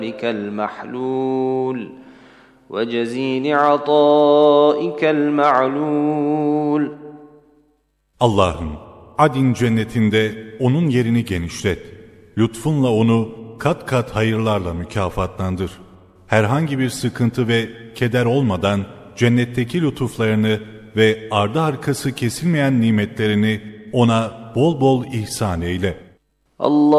المحلول وجزيل عطائك المعلول. Allah'ım, Adin cennetinde onun yerini genişlet. Lütfunla onu kat kat hayırlarla mükafatlandır. Herhangi bir sıkıntı ve keder olmadan cennetteki lütuflarını ve ardı arkası kesilmeyen nimetlerini ona bol bol ihsan eyle. Allah